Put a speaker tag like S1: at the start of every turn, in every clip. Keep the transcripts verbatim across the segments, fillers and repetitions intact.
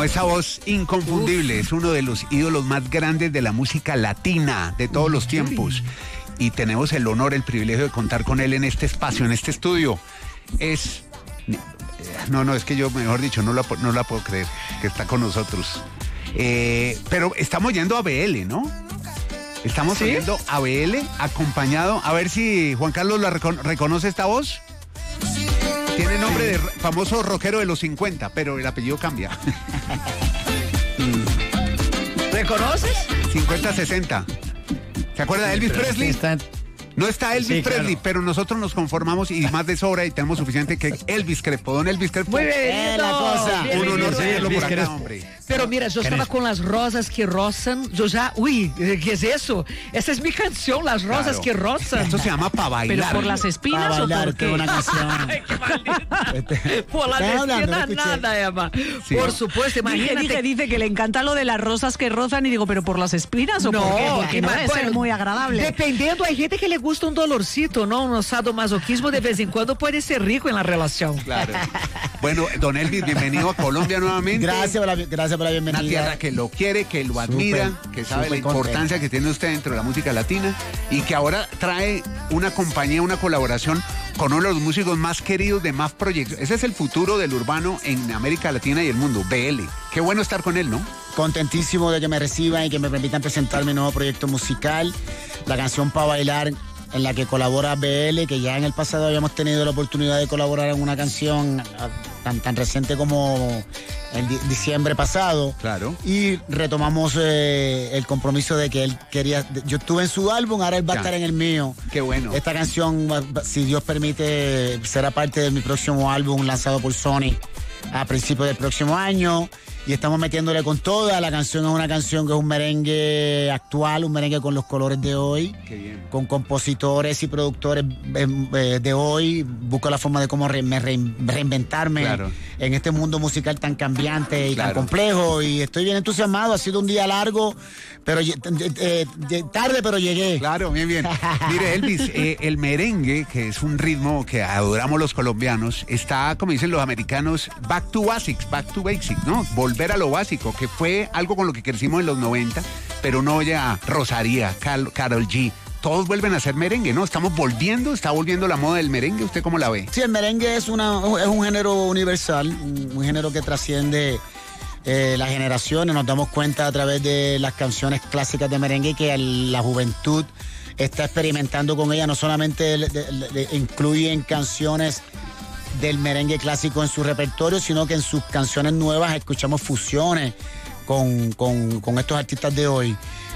S1: Bueno, esa voz inconfundible Uf. es uno de los ídolos más grandes de la música latina de todos los tiempos. Y tenemos el honor, el privilegio de contar con él en este espacio, en este estudio. Es... No, no, es que yo, mejor dicho, no la, no la puedo creer que está con nosotros. Eh, pero estamos yendo a B L, ¿no? Estamos ¿Sí? oyendo a B L acompañado. A ver si Juan Carlos la recono- reconoce esta voz. Tiene nombre de famoso rockero de los cincuenta, pero el apellido cambia.
S2: ¿Reconoces?
S1: cincuenta sesenta. ¿Se acuerda de Elvis Presley?
S3: Está...
S1: No está Elvis
S3: sí,
S1: Presley,
S3: claro.
S1: pero nosotros nos conformamos y más de sobra y tenemos suficiente que Elvis Crespo. Don Elvis Crespo.
S2: Muy bien,
S3: la cosa.
S1: Un honor tenerlo por acá,
S3: Crespo.
S1: hombre.
S2: Pero mira, yo estaba con Las Rosas que Rozan. Yo ya, uy, ¿qué es eso? Esa es mi canción, Las Rosas
S1: Claro.
S2: que Rozan.
S1: Esto se llama Pa' Bailar.
S4: ¿Pero por las espinas
S3: Para
S4: o
S3: bailar,
S4: por qué?
S3: una canción.
S2: Ay, qué maldita. Por la
S3: Estaba hablando,
S2: despida
S3: no escuché.
S2: nada, Emma.
S1: Sí.
S2: Por supuesto,
S4: Dije,
S2: imagínate.
S4: dije, dice que le encanta lo de las rosas que rozan y digo, ¿pero por las espinas o
S2: No,
S4: por qué? Porque no
S2: ima-
S4: debe
S2: bueno,
S4: ser muy agradable.
S2: Dependiendo, hay gente que le gusta un dolorcito, ¿no? Un sadomasoquismo de vez en cuando puede ser rico en la relación.
S1: Claro. Bueno, don Elvis, bienvenido a Colombia nuevamente.
S3: Gracias por la, gracias por la bienvenida.
S1: Una tierra que lo quiere, que lo admira,
S3: Súper,
S1: que sabe
S3: súper
S1: la importancia
S3: contento.
S1: que tiene usted dentro de la música latina y que ahora trae una compañía, una colaboración con uno de los músicos más queridos de más proyectos. Ese es el futuro del urbano en América Latina y el mundo, B L. Qué bueno estar con él, ¿no?
S3: Contentísimo de que me reciban y que me permitan presentar mi nuevo proyecto musical, la canción Pa' Bailar, en la que colabora B L, que ya en el pasado habíamos tenido la oportunidad de colaborar en una canción ah, tan, tan reciente como en di- diciembre pasado.
S1: Claro.
S3: Y retomamos eh, el compromiso de que él quería... Yo estuve en su álbum, ahora él va a
S1: Ya.
S3: estar en el mío.
S1: Qué bueno.
S3: Esta canción, va- va- si Dios permite, será parte de mi próximo álbum lanzado por Sony a principios del próximo año. Y estamos metiéndole con toda. La canción es una canción que es un merengue actual, un merengue con los colores de hoy.
S1: Qué bien.
S3: Con compositores y productores eh, eh, de hoy. Busco la forma de cómo re- me rein- reinventarme
S1: Claro.
S3: en este mundo musical tan cambiante y
S1: Claro.
S3: tan complejo. Y estoy bien entusiasmado. Ha sido un día largo, pero eh, eh, eh, tarde, pero llegué.
S1: Claro, bien, bien. Mire, Elvis, eh, el merengue, que es un ritmo que adoramos los colombianos, está, como dicen los americanos, back to basics, back to basics, ¿no? Volver a lo básico, que fue algo con lo que crecimos en los noventa, pero uno oye a Rosalía, Carol, Karol G, todos vuelven a hacer merengue, ¿no? Estamos volviendo, está volviendo la moda del merengue, ¿usted cómo la ve?
S3: Sí, el merengue es, una, es un género universal, un, un género que trasciende eh, las generaciones. Nos damos cuenta a través de las canciones clásicas de merengue que el- la juventud está experimentando con ella. No solamente le, le- le incluyen canciones del merengue clásico en su repertorio, sino que en sus canciones nuevas escuchamos fusiones con, con, con estos artistas de hoy.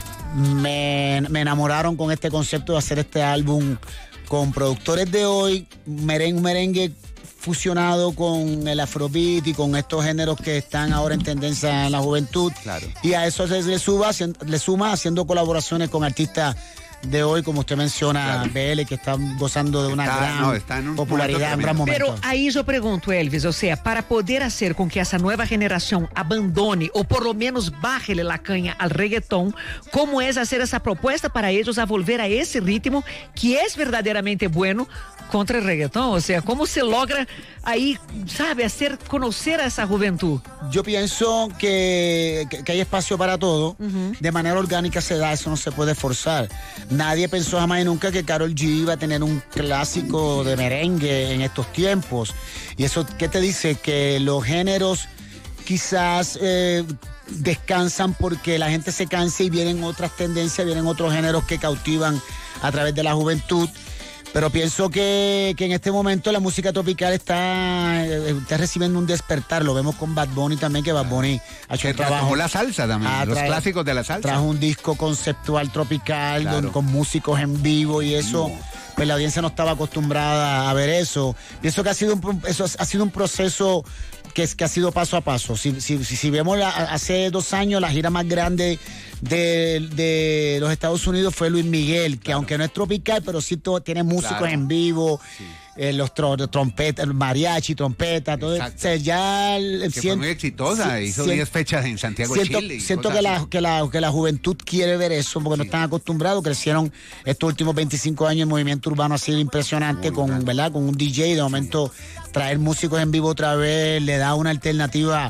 S3: Me, me enamoraron con este concepto de hacer este álbum con productores de hoy, merengue, merengue fusionado con el afrobeat y con estos géneros que están ahora en tendencia en la juventud.
S1: Claro.
S3: Y a eso se le, suba, le suma haciendo colaboraciones con artistas de hoy, como usted menciona,
S1: Claro.
S3: B L, que está gozando de una
S1: Está-
S3: gran
S1: no, está en un
S3: popularidad,
S1: momento
S3: un gran momento.
S2: Pero ahí yo pregunto, Elvis, o sea, para poder hacer con que esa nueva generación abandone o por lo menos bájele la caña al reggaetón, ¿cómo es hacer esa propuesta para ellos a volver a ese ritmo que es verdaderamente bueno contra el reggaetón? O sea, ¿cómo se logra ahí, sabe, hacer conocer a esa juventud?
S3: Yo pienso que, que, que hay espacio para todo. Uh-huh. De manera orgánica se da, eso no se puede forzar. Nadie pensó jamás y nunca que Karol G iba a tener un clásico de merengue en estos tiempos. Y eso, ¿qué te dice? Que los géneros quizás eh, descansan porque la gente se cansa y vienen otras tendencias, vienen otros géneros que cautivan a través de la juventud. Pero pienso que, que en este momento la música tropical está, está recibiendo un despertar. Lo vemos con Bad Bunny también, que Bad Bunny ha hecho
S1: Que
S3: un trabajo.
S1: trajo la salsa también,
S3: Ah,
S1: los
S3: trae-
S1: clásicos de la salsa.
S3: Trajo un disco conceptual tropical
S1: Claro.
S3: don- con músicos en vivo y eso,
S1: No.
S3: pues la audiencia no estaba acostumbrada a ver eso. Pienso que ha sido un, pro- eso ha sido un proceso que, es, que ha sido paso a paso. Si, si, si, si vemos la- hace dos años la gira más grande de, de los Estados Unidos fue Luis Miguel, que
S1: Claro.
S3: aunque no es tropical, pero sí to- tiene músicos
S1: Claro.
S3: en vivo.
S1: Sí.
S3: Eh, los tro- trompetas, mariachi, trompeta, todo.
S1: Exacto.
S3: O sea, ya el-
S1: Que fue
S3: sien-
S1: muy exitosa,
S3: si-
S1: hizo
S3: sien-
S1: diez fechas en Santiago,
S3: siento,
S1: Chile. y
S3: siento
S1: cosas
S3: que la,
S1: así.
S3: que, la, que la juventud quiere ver eso porque no
S1: Sí.
S3: están acostumbrados. Crecieron estos últimos veinticinco años. El movimiento urbano ha sido impresionante
S1: Muy
S3: con,
S1: grande.
S3: ¿verdad? Con un D J. De momento, traer músicos en vivo otra vez le da una alternativa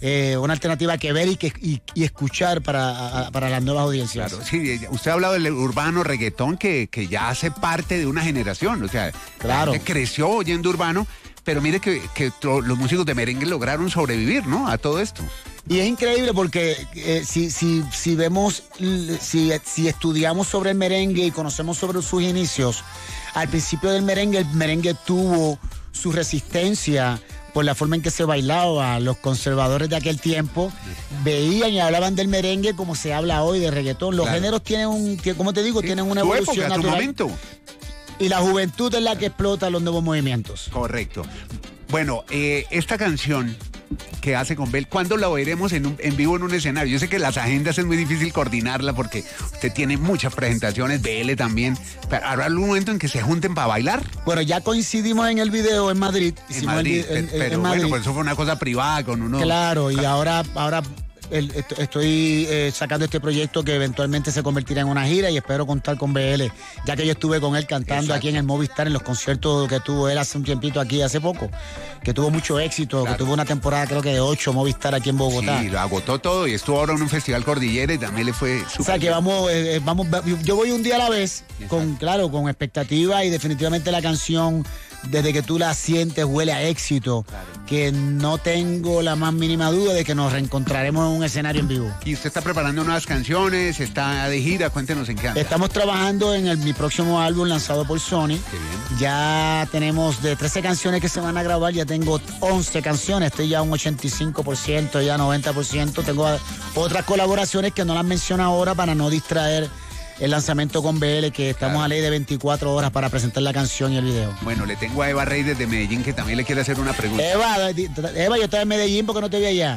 S3: eh, una alternativa que ver y, que, y, y escuchar para, a, para las nuevas audiencias.
S1: Claro, sí, usted ha hablado del urbano reggaetón que, que ya hace parte de una generación, o sea,
S3: claro.
S1: la gente creció oyendo urbano, pero mire que, que los músicos de merengue lograron sobrevivir, ¿no? A todo esto.
S3: Y es increíble porque eh, si, si, si vemos, si, si estudiamos sobre el merengue y conocemos sobre sus inicios, al principio del merengue, el merengue tuvo su resistencia por la forma en que se bailaba. Los conservadores de aquel tiempo veían y hablaban del merengue como se habla hoy de reggaetón. Los claro. géneros tienen un, como te digo, sí, tienen una evolución época, natural. Momento. Y la juventud es la que explota los nuevos movimientos.
S1: Correcto. Bueno, eh, esta canción que hace con Bel, ¿cuándo la oiremos en, un, en vivo en un escenario? Yo sé que las agendas es muy difícil coordinarla porque usted tiene muchas presentaciones, Bel también, pero ¿habrá algún momento en que se junten para bailar?
S3: Bueno, ya coincidimos en el video en Madrid.
S1: En Madrid, el, en, pero en Madrid. Bueno, pues eso fue una cosa privada con uno.
S3: Claro, y ahora... ahora El, estoy eh, sacando este proyecto que eventualmente se convertirá en una gira y espero contar con B L, ya que yo estuve con él cantando Exacto. aquí en el Movistar en los conciertos que tuvo él hace un tiempito aquí, hace poco, que tuvo mucho éxito, claro. que tuvo una temporada creo que de ocho Movistar aquí en Bogotá.
S1: Sí, lo agotó todo y estuvo ahora en un festival Cordillera y también le fue súper.
S3: O sea que vamos, eh, vamos, yo voy un día a la vez, con claro, con expectativa y definitivamente la canción, desde que tú la sientes, huele a éxito, claro. que no tengo la más mínima duda de que nos reencontraremos en un escenario en vivo.
S1: ¿Y usted está preparando nuevas canciones? ¿Está de gira? Cuéntenos en qué anda.
S3: Estamos trabajando en el, mi próximo álbum lanzado por Sony.
S1: Qué bien.
S3: Ya tenemos de trece canciones que se van a grabar, ya tengo once canciones, estoy ya un ochenta y cinco por ciento, ya noventa por ciento. Tengo otras colaboraciones que no las menciono ahora para no distraer el lanzamiento con B L, que estamos claro. a ley de veinticuatro horas para presentar la canción y el video.
S1: Bueno, le tengo a Eva Rey desde Medellín que también le quiere hacer una pregunta.
S3: Eva, Eva, yo estaba en Medellín porque no te vi allá.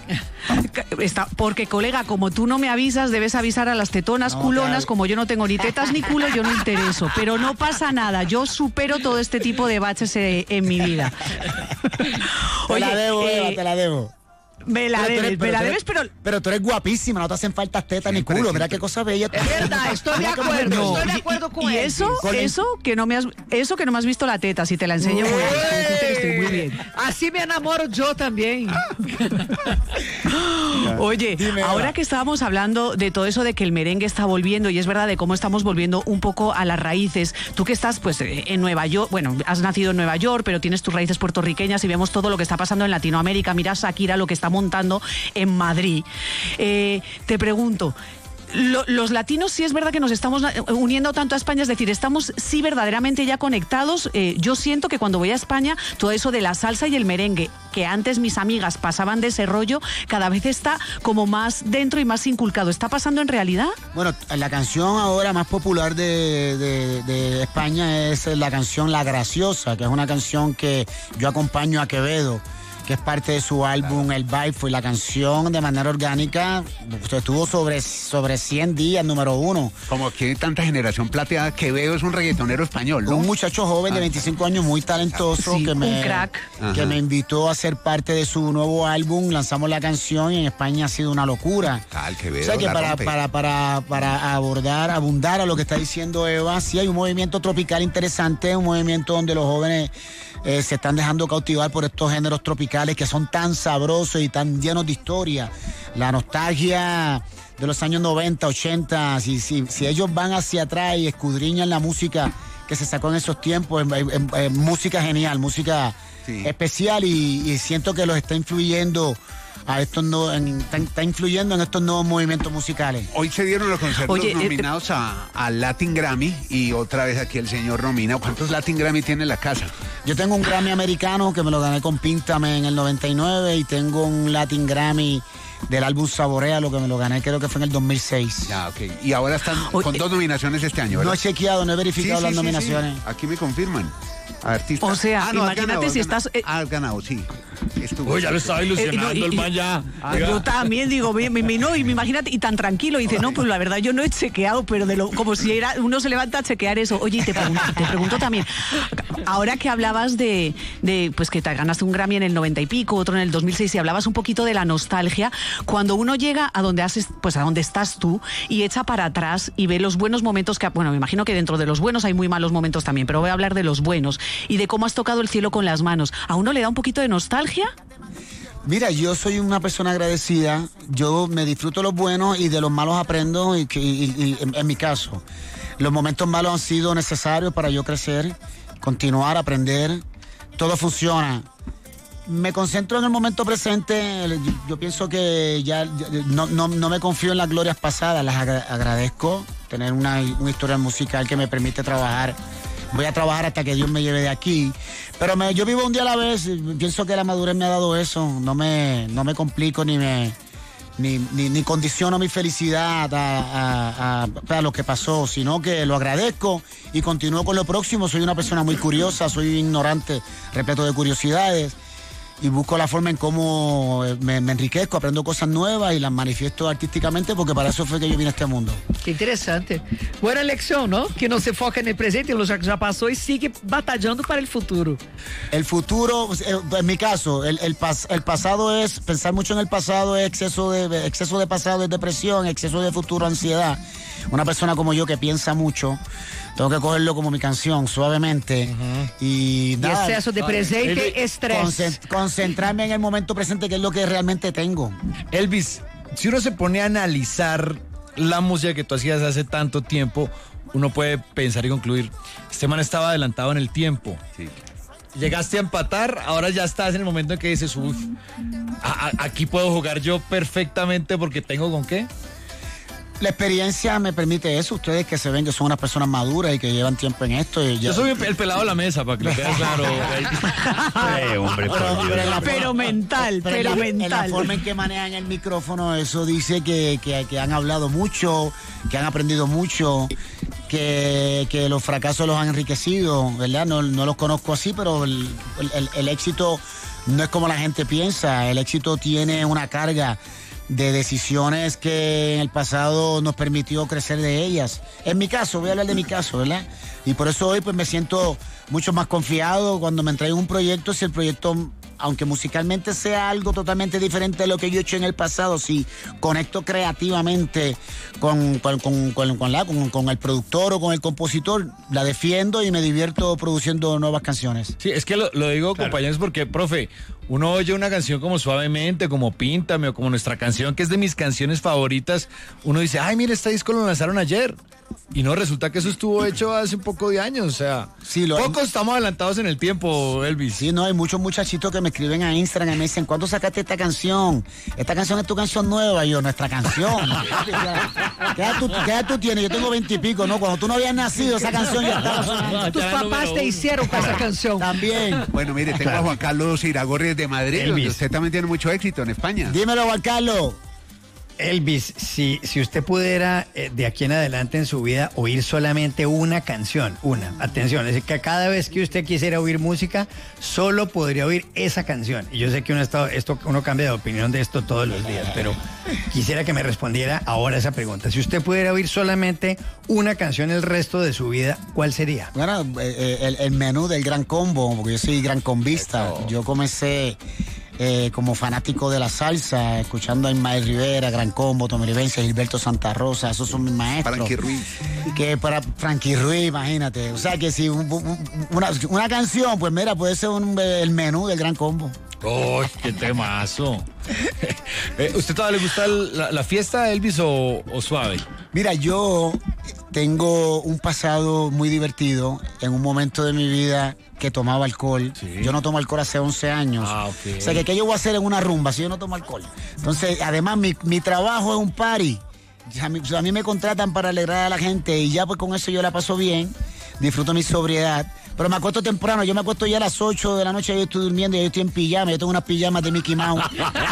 S4: Está, porque colega, como tú no me avisas, debes avisar a las tetonas no, culonas, claro. como yo no tengo ni tetas ni culo, yo no intereso, pero no pasa nada, yo supero todo este tipo de baches eh, en mi vida.
S3: Te Oye, la debo, eh, Eva, te la debo.
S4: Me la debes, me la debes, pero...
S3: Pero tú eres guapísima, no te hacen falta tetas ni culo, mira qué cosa bella.
S2: Es verdad, estoy de acuerdo, no. estoy de acuerdo con
S4: y
S2: él.
S4: eso, eso que no me has, eso que no me has visto la teta, si te la enseño muy bien, estoy muy bien.
S2: Así me enamoro yo también.
S4: Oye, Dime, ahora va. que estábamos hablando de todo eso de que el merengue está volviendo, y es verdad de cómo estamos volviendo un poco a las raíces, tú que estás pues en Nueva York, bueno, has nacido en Nueva York, pero tienes tus raíces puertorriqueñas y vemos todo lo que está pasando en Latinoamérica, mira Shakira lo que está montando en Madrid. Eh, te pregunto, Lo, los latinos sí es verdad que nos estamos uniendo tanto a España, es decir, estamos sí verdaderamente ya conectados. Eh, yo siento que cuando voy a España, todo eso de la salsa y el merengue, que antes mis amigas pasaban de ese rollo, cada vez está como más dentro y más inculcado. ¿Está pasando en realidad?
S3: Bueno, la canción ahora más popular de, de, de España es la canción La Graciosa, que es una canción que yo acompaño a Quevedo, que es parte de su álbum claro. El Vibe, fue la canción de manera orgánica, estuvo sobre, sobre cien días, número uno.
S1: Como que tanta generación plateada, Quevedo es un reggaetonero español, ¿no?
S3: Un muchacho joven ah, de veinticinco años, muy talentoso,
S4: sí,
S3: que, me,
S4: un crack.
S3: que me invitó a ser parte de su nuevo álbum, lanzamos la canción y en España ha sido una locura.
S1: Ah, el Quevedo,
S3: o sea que
S1: la
S3: para,
S1: rompe.
S3: para, para, para abordar, abundar a lo que está diciendo Eva, sí hay un movimiento tropical interesante, un movimiento donde los jóvenes Eh, se están dejando cautivar por estos géneros tropicales que son tan sabrosos y tan llenos de historia. La nostalgia de los años noventa, ochenta, si, si, si ellos van hacia atrás y escudriñan la música que se sacó en esos tiempos, eh, eh, eh, música genial, música sí. especial y, y siento que los está influyendo a estos no, en, está, está influyendo en estos nuevos movimientos musicales.
S1: Hoy se dieron los conciertos
S4: Oye,
S1: nominados eh, a, a Latin Grammy y otra vez aquí el señor nomina. ¿Cuántos Latin Grammy tiene en la casa?
S3: Yo tengo un Grammy americano que me lo gané con Píntame en el noventa y nueve y tengo un Latin Grammy del álbum Saborea, lo que me lo gané creo que fue en el dos mil seis.
S1: Ya, ok. Y ahora están Oye, con dos nominaciones este año, ¿verdad?
S3: No he chequeado, no he verificado sí, las sí, nominaciones.
S1: Sí, sí. Aquí me confirman. Artista.
S4: O sea, ah, no, imagínate ganado,
S1: si
S4: ganado.
S1: estás... Eh, has ganado, sí.
S5: Estuvo. Oye, ya lo estaba ilusionando eh, no, y, el man ya.
S4: Ah, yo también digo, me, me, no, y me imagínate, y tan tranquilo, y dice, no, pues la verdad yo no he chequeado, pero de lo, como si era, uno se levanta a chequear eso. Oye, y te pregunto, te pregunto también, ahora que hablabas de, de, pues que te ganaste un Grammy en el noventa y pico, otro en el dos mil seis, y hablabas un poquito de la nostalgia, cuando uno llega a donde haces, pues a donde estás tú, y echa para atrás y ve los buenos momentos que, bueno, me imagino que dentro de los buenos hay muy malos momentos también, pero voy a hablar de los buenos, y de cómo has tocado el cielo con las manos. ¿A uno le da un poquito de nostalgia?
S3: Mira, yo soy una persona agradecida, yo me disfruto los buenos y de los malos aprendo y, y, y en, en mi caso, los momentos malos han sido necesarios para yo crecer, continuar, aprender, todo funciona. Me concentro en el momento presente, yo, yo pienso que ya, ya no, no, no me confío en las glorias pasadas, las agra- agradezco, tener una, una historia musical que me permite trabajar. Voy a trabajar hasta que Dios me lleve de aquí. Pero me, yo vivo un día a la vez. Pienso que la madurez me ha dado eso. No me, no me complico ni me ni, ni, ni condiciono mi felicidad a, a, a, a lo que pasó, sino que lo agradezco y continúo con lo próximo. Soy una persona muy curiosa, soy ignorante, repleto de curiosidades. Y busco la forma en cómo me, me enriquezco, aprendo cosas nuevas y las manifiesto artísticamente porque para eso fue que yo vine a este mundo.
S2: Que interessante. Buena lección, ¿no? Que no se foca en el presente, en lo que ya pasó y sigue batallando para el futuro.
S3: El futuro, en mi caso, el, el, pas, el pasado es, pensar mucho en el pasado es exceso de, exceso de pasado es depresión, exceso de futuro, ansiedad. Una persona como yo que piensa mucho, tengo que cogerlo como mi canción, suavemente. Uh-huh. Y,
S2: y exceso de presente, uh, estrés.
S3: Concent- concentrarme en el momento presente, que es lo que realmente tengo.
S5: Elvis, si uno se pone a analizar la música que tú hacías hace tanto tiempo, uno puede pensar y concluir, este man estaba adelantado en el tiempo. Sí. Llegaste a empatar, ahora ya estás en el momento en que dices, uff, aquí puedo jugar yo perfectamente porque tengo con qué.
S3: La experiencia me permite eso. Ustedes que se ven que son unas personas maduras y que llevan tiempo en esto. Y ya...
S5: Yo soy el pelado de la mesa, para que lo quede claro.
S4: eh, hombre, pero, pero, pero mental, pero, pero
S3: en la,
S4: mental.
S3: En la forma en que manejan el micrófono, eso dice que, que, que han hablado mucho, que han aprendido mucho, que, que los fracasos los han enriquecido, ¿verdad? No, no los conozco así, pero el, el, el éxito no es como la gente piensa. El éxito tiene una carga de decisiones que en el pasado nos permitió crecer de ellas. En mi caso, voy a hablar de mi caso, ¿verdad? Y por eso hoy pues me siento mucho más confiado cuando me entrego un proyecto, si el proyecto, aunque musicalmente sea algo totalmente diferente de lo que yo he hecho en el pasado, si conecto creativamente con, con, con, con, con, la, con, con el productor o con el compositor, la defiendo y me divierto produciendo nuevas canciones.
S5: Sí, es que lo, lo digo, claro, compañeros, porque, profe, uno oye una canción como Suavemente, como Píntame o como nuestra canción, que es de mis canciones favoritas, uno dice, ay, mire, este disco lo lanzaron ayer. Y no, resulta que eso estuvo hecho hace un poco de años, o sea, sí, lo pocos hay... estamos adelantados en el tiempo, Elvis.
S3: Sí, no, hay muchos muchachitos que me escriben a Instagram y me dicen, ¿cuándo sacaste esta canción? Esta canción es tu canción nueva. Y yo, nuestra canción. ¿Qué edad tú, qué edad tú tienes? Yo tengo veintipico, ¿no? Cuando tú no habías nacido, esa canción ya estaba sonando.
S2: Tus papás te hicieron con esa canción.
S3: También.
S1: Bueno, mire, tengo a Juan Carlos Iragorri de Madrid, donde usted también tiene mucho éxito en España.
S3: Dímelo, Juan Carlos.
S6: Elvis, si, si usted pudiera eh, de aquí en adelante en su vida oír solamente una canción, una, atención, es decir, que cada vez que usted quisiera oír música, solo podría oír esa canción. Y yo sé que uno, está, esto, uno cambia de opinión de esto todos los días, pero quisiera que me respondiera ahora esa pregunta. Si usted pudiera oír solamente una canción el resto de su vida, ¿cuál sería?
S3: Bueno, eh, el, el menú del Gran Combo, porque yo soy gran combista. Eso. Yo comencé... Eh, como fanático de la salsa, escuchando a Ismael Rivera, Gran Combo, Tommy Vivencia, Gilberto Santa Rosa, esos son mis maestros.
S1: Frankie Ruiz.
S3: Que para Frankie Ruiz, imagínate. O sea que si un, un, una, una canción, pues mira, puede ser un, el menú del Gran Combo.
S5: ¡Oh, qué temazo! eh, ¿Usted todavía le gusta la, la fiesta, Elvis, o, o suave?
S3: Mira, yo tengo un pasado muy divertido. En un momento de mi vida que tomaba alcohol. Sí. Yo no tomo alcohol hace once años.
S5: Ah, okay.
S3: O sea, que ¿qué yo voy a hacer en una rumba si yo no tomo alcohol? Entonces, además, mi, mi trabajo es un party. A mí, a mí me contratan para alegrar a la gente y ya pues con eso yo la paso bien. Disfruto mi sobriedad. Pero me acuesto temprano, yo me acuesto ya a las ocho de la noche, yo estoy durmiendo y yo estoy en pijama, yo tengo unas pijamas de Mickey Mouse.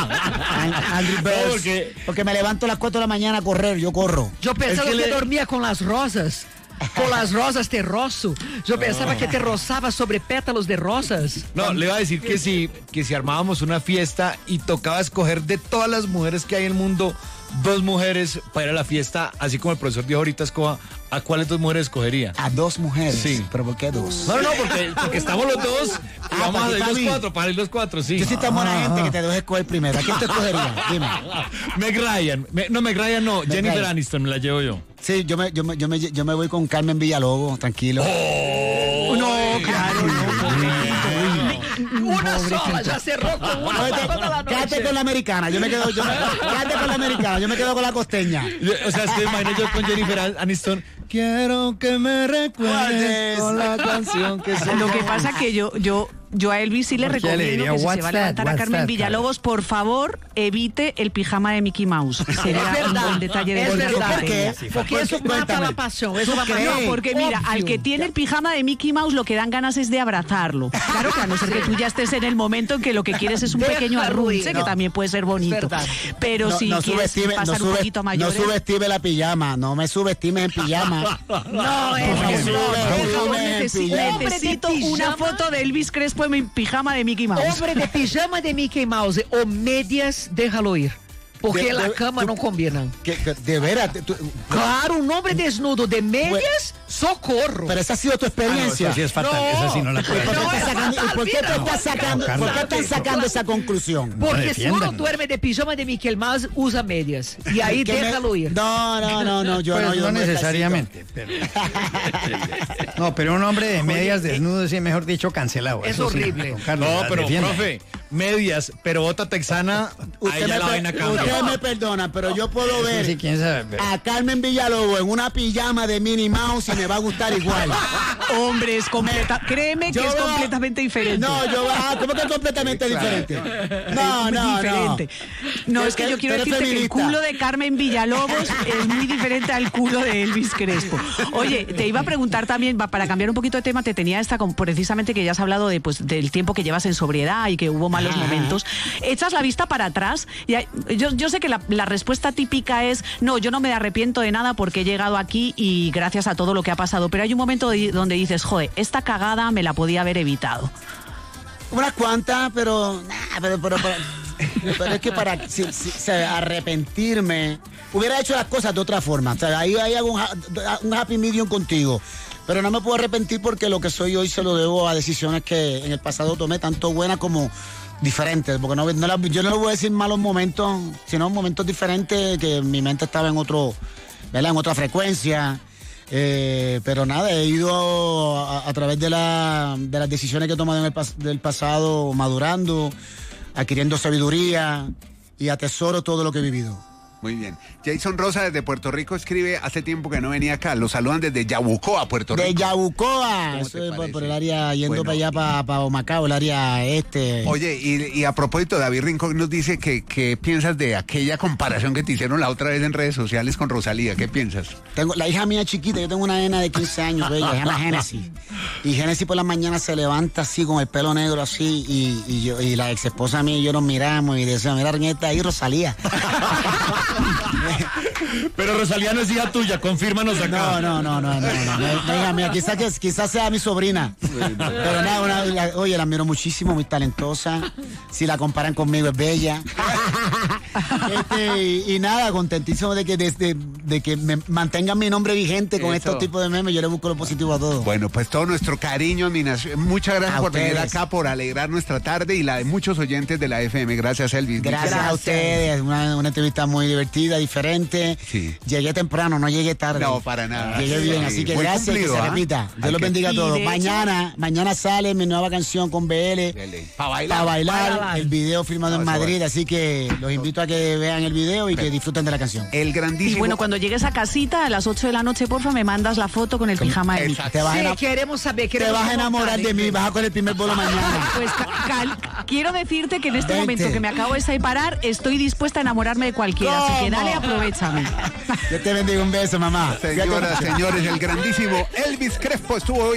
S3: Angry Birds, porque... porque me levanto a las cuatro de la mañana a correr, yo corro.
S2: Yo pensaba es que, que le... dormía con las rosas. Con las rosas te rozo. Yo pensaba oh. que te rozaba sobre pétalos de rosas.
S5: No, le iba a decir que si, que si armábamos una fiesta y tocaba escoger de todas las mujeres que hay en el mundo, dos mujeres para ir a la fiesta, así como el profesor dijo ahorita, Escoba, ¿a cuáles dos mujeres escogería?
S3: ¿A dos mujeres?
S5: Sí.
S3: ¿Pero por qué dos?
S5: No, no, porque, porque estamos los dos y ah, vamos a ir los cuatro, para ir los cuatro, sí.
S3: Yo sí tan buena ah, gente ah. que te dejo escoger primero. ¿A quién te escogería? Dime.
S5: Meg Ryan. Me, no, Meg Ryan no. Meg Jennifer Ryan. Aniston me la llevo yo.
S3: Sí, yo me, yo, me, yo, me, yo me voy con Carmen Villalobos, tranquilo.
S5: Oh,
S2: no, claro, no.
S5: Un
S2: Una sola, ya cerró con una
S3: Oye,
S2: para toda la
S3: Quédate
S2: noche.
S3: con la americana, yo me quedo, yo me, quédate con la americana, yo me quedo con la costeña.
S5: O sea, es que imagino yo con Jennifer Aniston. Quiero que me recuerdes con la canción que se...
S4: Lo que pasa que yo, yo, yo a Elvis sí le
S6: Porque le
S4: recomiendo
S6: diría,
S4: que si se
S6: "What's
S4: va a
S6: that?
S4: levantar a
S6: What's
S4: Carmen
S6: that,
S4: Villalobos, por favor, evite el pijama de Mickey Mouse. Sería
S2: Es verdad,
S4: un buen detalle de
S2: es
S3: ¿Por qué?
S2: verdad.
S3: ¿Por qué?
S2: Porque eso mata
S3: Cuéntame.
S2: la pasión. Eso
S3: ¿Tú
S2: va a
S3: crees?
S2: matar.
S4: No, porque mira, al que tiene el pijama de Mickey Mouse lo que dan ganas es de abrazarlo. Claro que a no ser que tú ya estés en el momento en que lo que quieres es un
S2: Déjalo
S4: pequeño arrunche,
S2: ir.
S4: que
S3: No.
S4: también puede ser bonito.
S2: Es verdad.
S4: Pero si quieres
S3: subestime,
S4: pasar
S3: no,
S4: un
S3: sube-
S4: poquito
S3: no
S4: mayores...
S3: subestime la pijama, no me subestimes en pijama.
S2: No, eso
S3: Por
S2: no.
S3: favor,
S4: Por favor,
S3: en
S4: necesito,
S3: pijama.
S4: necesito
S2: Hombre de
S4: una
S2: pijama.
S4: foto de Elvis Crespo en mi pijama de Mickey Mouse.
S2: Hombre de pijama de Mickey Mouse o medias, déjalo ir. Porque
S3: De-
S2: la
S3: de-
S2: cama
S3: tú-
S2: no combinan.
S3: Que- que- de veras, tú-
S2: Claro, un hombre desnudo de medias, socorro.
S3: pero esa ha sido tu
S6: Ah, no,
S3: experiencia.
S6: eso sí es fatal,
S2: No.
S6: esa sí no la puedo
S3: ¿Por qué
S2: No,
S3: estás
S2: es
S3: sacando-
S2: fatal,
S3: ¿Por qué te
S2: mira.
S3: estás sacando,
S6: No,
S3: ¿por qué
S6: Carlos,
S3: estás sacando esa conclusión?
S2: Porque si uno
S6: defiéndanlo.
S2: duerme de pijama de Mickey Mouse, usa medias. Y ahí
S3: ¿Qué me-
S2: déjalo ir.
S3: No, no, no, no, yo
S6: Pues
S3: no, yo
S6: no
S3: me
S6: necesariamente. Pero... No, pero un hombre de medias desnudo, sí, mejor dicho, cancelado.
S2: Es
S6: Eso sí,
S2: horrible.
S6: don Carlos,
S5: No,
S6: la
S5: pero,
S6: defienda.
S5: profe, medias, pero bota texana, ahí
S3: Usted,
S5: ya
S3: me,
S5: la
S3: per-
S5: vaina cambia.
S3: usted me perdona, pero yo puedo
S6: Eso
S3: ver
S6: sí, quién sabe. pero-
S3: a Carmen Villalobos en una pijama de Minnie Mouse y me va a gustar igual.
S4: Hombre, es completa, créeme que
S3: Yo
S4: es
S3: veo-
S4: completamente diferente.
S3: No, yo, ah, ¿cómo que es completamente diferente? No, no,
S4: diferente. No, es que
S3: Tú
S4: yo quiero
S3: eres
S4: decirte que el
S3: feminista.
S4: culo de Carmen Villalobos es muy diferente al culo de Elvis Crespo. Oye, te iba a preguntar también, va, para cambiar un poquito de tema, te tenía esta, con- precisamente que ya has hablado de, pues, del tiempo que llevas en sobriedad y que hubo malos
S3: Ajá.
S4: momentos. Echas la vista para atrás y hay- yo, yo sé que la, la respuesta típica es, no, yo no me arrepiento de nada porque he llegado aquí y gracias a todo lo que ha pasado, pero hay un momento de- donde dices, joder, esta cagada me la podía haber evitado.
S3: Unas cuantas, pero, nah, pero, pero, pero, pero es que para si- si- o sea, arrepentirme, hubiera hecho las cosas de otra forma. O sea, ahí, ahí hago un, ha- un happy medium contigo. Pero no me puedo arrepentir porque lo que soy hoy se lo debo a decisiones que en el pasado tomé, tanto buenas como diferentes. Porque no, no la- yo no le voy a decir malos momentos, sino momentos diferentes que mi mente estaba en otro, ¿verdad? En otra frecuencia. Eh, pero nada, he ido a, a través de, la, de las decisiones que he tomado en el pas- del pasado, madurando, adquiriendo sabiduría y atesoro todo lo que he vivido.
S1: Muy bien. Jason Rosa desde Puerto Rico escribe, hace tiempo que no venía acá, lo saludan desde Yabucoa, Puerto Rico.
S3: De Yabucoa,
S1: ¿Cómo
S3: eso
S1: te
S3: es por,
S1: parece?
S3: por el área, yendo
S1: Bueno,
S3: para allá, para, para Humacao, el área este.
S1: Oye, y, y a propósito, David Rincón nos dice que, que piensas de aquella comparación que te hicieron la otra vez en redes sociales con Rosalía. ¿Qué piensas?
S3: Tengo, la hija mía chiquita, yo tengo una nena de quince años, bella, se llama Génesis. Y Génesis por la mañana se levanta así, con el pelo negro así, y, y, yo, y la ex esposa mía y yo nos miramos y decíamos, mira, Reñeta, ahí Rosalía.
S5: Pero Rosalía no es hija tuya, confírmanos acá.
S3: No, no, no, no, no, no, no, no, hija mía, quizás, que- quizás sea mi sobrina. Pero nada, una- la- oye, la admiro muchísimo, muy talentosa. Si la comparan conmigo, es bella. Este, y, y nada, contentísimo de que, desde, de que me mantengan mi nombre vigente con
S1: Eso.
S3: estos tipos de memes. Yo le busco lo positivo a todo.
S1: Bueno, pues todo nuestro cariño, admiración. Muchas gracias
S3: A
S1: por venir
S3: ustedes.
S1: acá, por alegrar nuestra tarde y la de muchos oyentes de la F M. Gracias, Elvis.
S3: Gracias,
S1: Muchas
S3: a ustedes, una, una entrevista muy divertida, diferente.
S1: Sí.
S3: Llegué temprano, no llegué tarde.
S1: No, para nada.
S3: Llegué bien,
S1: Sí.
S3: así que
S1: Buen
S3: gracias y que
S1: cumplido,
S3: se
S1: ¿ah?
S3: repita. Dios
S1: Hay
S3: los
S1: que-
S3: bendiga a
S4: Y
S3: todos.
S4: de hecho-
S3: Mañana, mañana sale mi nueva canción con B L.
S1: Para bailar.
S3: Para bailar,
S2: Para bailar.
S3: el video filmado
S1: No,
S3: en
S1: eso
S3: Madrid,
S1: va.
S3: así que los invito a que vean el video y que disfruten de la canción.
S1: El grandísimo.
S4: Y bueno, cuando llegues a casita a las ocho de la noche, porfa, me mandas la foto con el pijama de Mickey.
S1: Exacto.
S3: Te vas, a,
S2: Sí,
S3: ena-
S2: queremos saber.
S3: te
S2: Queremos
S3: vas a enamorar de mí, vas a con el primer bolo mañana.
S4: Pues ca- cal- quiero decirte que en este
S3: Vente.
S4: momento que me acabo de separar, estoy dispuesta a enamorarme de cualquiera. Así que
S3: ¿Cómo?
S4: dale, aprovechame.
S3: Yo te bendigo, un beso, mamá. Cuídate
S1: Señoras,
S3: mucho.
S1: señores, el grandísimo Elvis Crespo estuvo hoy